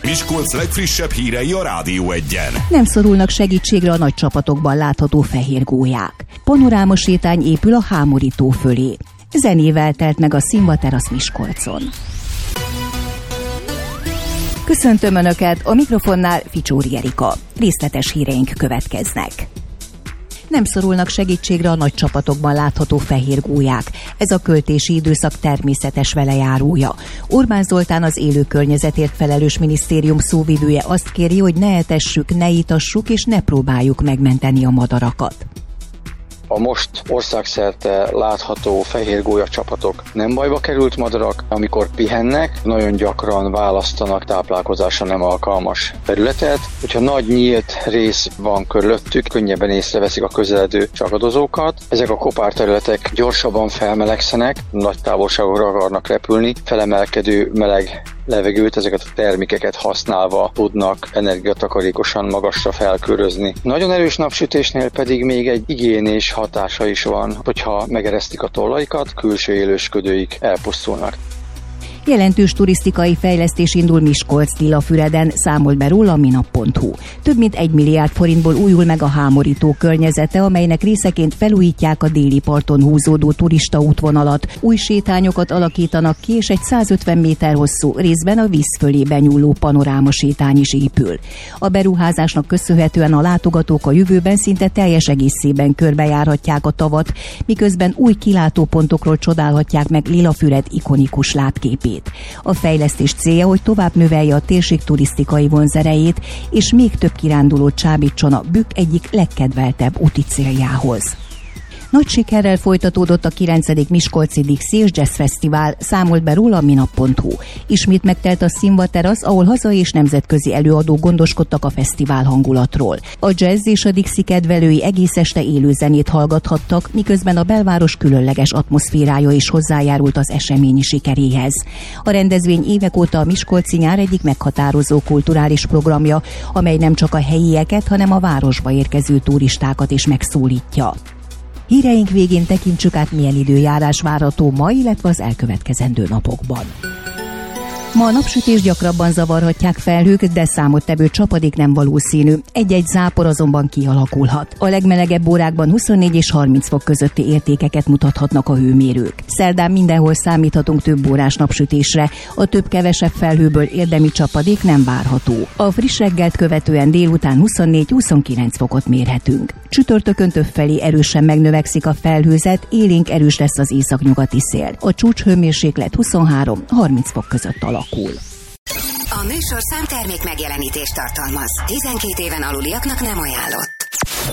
Miskolc legfrissebb hírei a Rádió Egyen. Nem szorulnak segítségre a nagy csapatokban látható fehér gólyák. Panorámasétány épül a Hámori-tó fölé. Zenével telt meg a színvaterasz Miskolcon. Köszöntöm Önöket, a mikrofonnál Ficsóri Erika. Részletes híreink következnek. Nem szorulnak segítségre a nagy csapatokban látható fehér gólyák. Ez a költési időszak természetes velejárója. Orbán Zoltán, az élő környezetért felelős minisztérium szóvivője azt kéri, hogy ne etessük, ne itassuk és ne próbáljuk megmenteni a madarakat. A most országszerte látható fehér gólya csapatok nem bajba került madarak, amikor pihennek, nagyon gyakran választanak táplálkozásra nem alkalmas területet. Hogyha nagy nyílt rész van körülöttük, könnyebben észreveszik a közeledő csagadozókat. Ezek a kopárterületek gyorsabban felmelegszenek, nagy távolságokra akarnak repülni, felemelkedő meleg levegőt, ezeket a termékeket használva tudnak energiatakarékosan magasra felkörözni. Nagyon erős napsütésnél pedig még egy igénés hatása is van, hogyha megeresztik a tollaikat, külső élősködőik elpusztulnak. Jelentős turisztikai fejlesztés indul Miskolc-Lilafüreden, számolt be róla a minap.hu. Több mint 1 milliárd forintból újul meg a Hámori-tó környezete, amelynek részeként felújítják a déli parton húzódó turistaútvonalat, új sétányokat alakítanak ki, és egy 150 méter hosszú, részben a víz fölé benyúló panorámasétány is épül. A beruházásnak köszönhetően a látogatók a jövőben szinte teljes egészében körbejárhatják a tavat, miközben új kilátópontokról csodálhatják meg Lilafüred ikonikus látképét. A fejlesztés célja, hogy tovább növelje a térség turisztikai vonzerejét, és még több kirándulót csábítson a Bükk egyik legkedveltebb úti céljához. Nagy sikerrel folytatódott a 9. Miskolci Dixi és Jazz Fesztivál, számolt be róla a minap.hu. Ismét megtelt a színvaterasz, ahol hazai és nemzetközi előadók gondoskodtak a fesztivál hangulatról. A jazz és a Dixi kedvelői egész este élő zenét hallgathattak, miközben a belváros különleges atmoszférája is hozzájárult az eseményi sikeréhez. A rendezvény évek óta a miskolci nyár egyik meghatározó kulturális programja, amely nem csak a helyieket, hanem a városba érkező turistákat is megszólítja. Híreink végén tekintsük át, milyen időjárás várható ma, illetve az elkövetkezendő napokban. Ma a napsütés gyakrabban zavarhatják felhők, de számottevő csapadék nem valószínű. Egy-egy zápor azonban kialakulhat. A legmelegebb órákban 24 és 30 fok közötti értékeket mutathatnak a hőmérők. Szerdán mindenhol számíthatunk több órás napsütésre. A több-kevesebb felhőből érdemi csapadék nem várható. A friss reggelt követően délután 24-29 fokot mérhetünk. Csütörtökön többfelé erősen megnövekszik a felhőzet, élénk erős lesz az északnyugati szél. A csúcshőmérséklet 23-30 fok között alakul. A műsorszám termék megjelenítést tartalmaz. 12 éven aluliaknak nem ajánlott.